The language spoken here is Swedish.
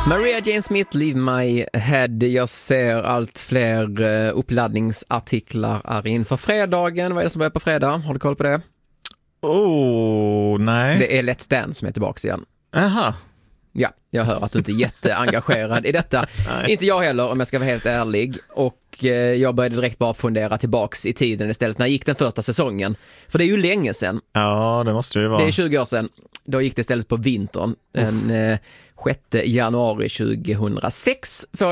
Maria Jane Smith, Leave My Head. Jag ser allt fler uppladdningsartiklar är inför fredagen. Vad är det som börjar på fredag? Har du koll på det? Nej. Det är Let's Dance som är tillbaka igen. Aha. Ja, jag hör att du inte är jätteengagerad i detta. Inte jag heller, om jag ska vara helt ärlig. Och jag började direkt bara fundera tillbaks i tiden istället. När gick den första säsongen? För det är ju länge sedan. Ja, det måste det ju vara. Det är 20 år sedan. Då gick det istället på vintern. Den 6 januari 2006.